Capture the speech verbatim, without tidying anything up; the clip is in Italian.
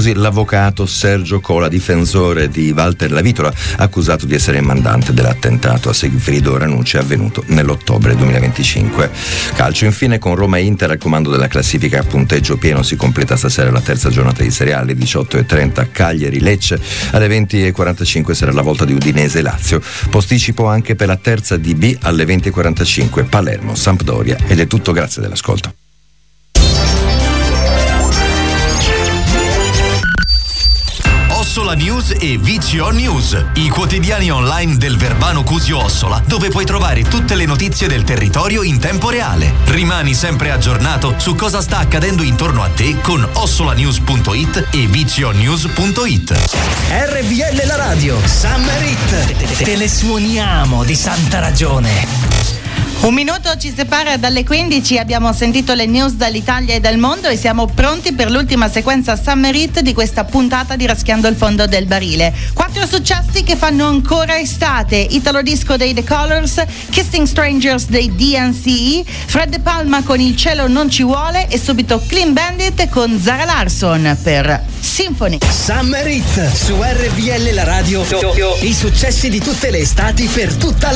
così l'avvocato Sergio Cola, difensore di Walter Lavitola, accusato di essere il mandante dell'attentato a Sigfrido Ranucci avvenuto nell'ottobre duemilaventicinque. Calcio infine, con Roma e Inter al comando della classifica a punteggio pieno. Si completa stasera la terza giornata di Serie A alle diciotto e trenta Cagliari-Lecce, alle venti e quarantacinque sarà la volta di Udinese-Lazio. Posticipo anche per la terza di B alle venti e quarantacinque Palermo-Sampdoria. Ed è tutto, grazie dell'ascolto. Ossola News e V C O News, i quotidiani online del Verbano Cusio Ossola, dove puoi trovare tutte le notizie del territorio in tempo reale. Rimani sempre aggiornato su cosa sta accadendo intorno a te con ossolanews punto it e v c o news punto it. R V L la radio, Summer Hit, te le suoniamo di santa ragione. Un minuto ci separa dalle quindici, abbiamo sentito le news dall'Italia e dal mondo e siamo pronti per l'ultima sequenza Summer Hit di questa puntata di Raschiando il fondo del barile. Quattro successi che fanno ancora estate: Italo Disco dei The Colors, Kissing Strangers dei D N C E, Fred De Palma con Il cielo non ci vuole e subito Clean Bandit con Zara Larsson per Symphony. Summer Hit su R V L la radio, i successi di tutte le estati per tutta